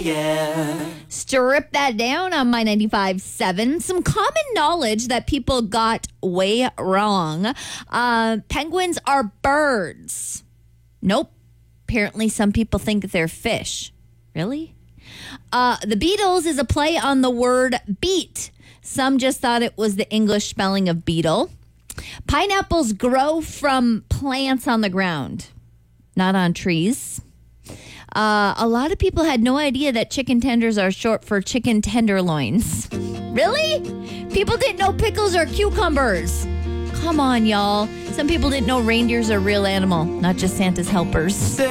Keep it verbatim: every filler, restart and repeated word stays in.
yeah. Strip that down on My ninety-five point seven. Some common knowledge that people got way wrong. Uh, penguins are birds. Nope. Apparently, some people think they're fish. Really? Uh, the Beatles is a play on the word beet. Some just thought it was the English spelling of beetle. Pineapples grow from plants on the ground, not on trees. Uh, a lot of people had no idea that chicken tenders are short for chicken tenderloins. Really? People didn't know pickles are cucumbers. Come on, y'all. Some people didn't know reindeers are a real animal, not just Santa's helpers.